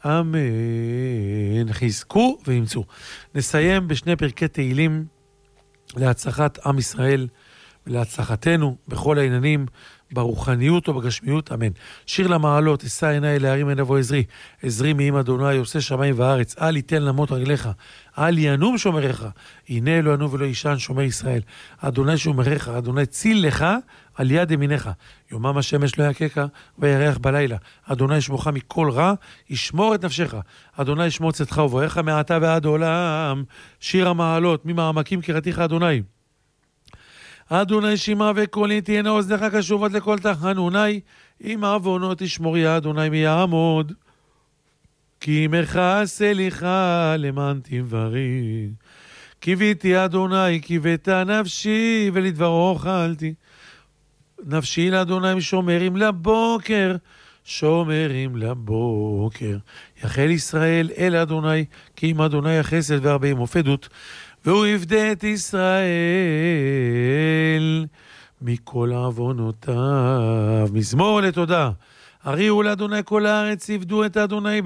אמן. חזקו וימצאו. נסיים בשני פרקי תהילים להצלחת עם ישראל ולהצלחתנו בכל העניינים, ברוחניות ובגשמיות, אמן. שיר למעלות, אשא עיניי להרים עיני אבוא עזרי, עזרי מעם אדוני, עושה שמיים וארץ, אל יתן למות רגליך, אל ינום שומריך, הנה לא ינום ולא ישן שומר ישראל, אדוני שומריך, אדוני ציל לך על יד ימינך, יומם השמש לא יככה וירח בלילה, אדוני ישמורך מכל רע, ישמור את נפשך, אדוני ישמור צאתך ובואך מעתה ועד עולם. שיר המעלות, ממעמקים קראתיך אדוני, אדוני שמע וקולי תהיינה אוזניך קשובות לכל תחנוני, אם עוונות תשמור יא אדוני מי יעמוד, כי עמך סליחה למען תברי. קיוויתי אדוני קיווית נפשי ולדברו אכלתי, נפשי לאדוני שומרים לבוקר, שומרים לבוקר. יחל ישראל אל אדוני, כי עם אדוני החסד והרבה מופדות, והוא יפדה את ישראל מכל עוונותיו. מזמור לתודה. הריעו לאדוני כל הארץ, עבדו את אדוני